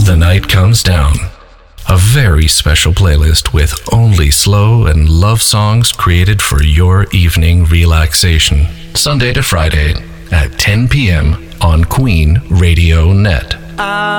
the night comes down. A very special playlist with only slow and love songs created for your evening relaxation. Sunday to Friday at 10 p.m. on Queen Radio Net.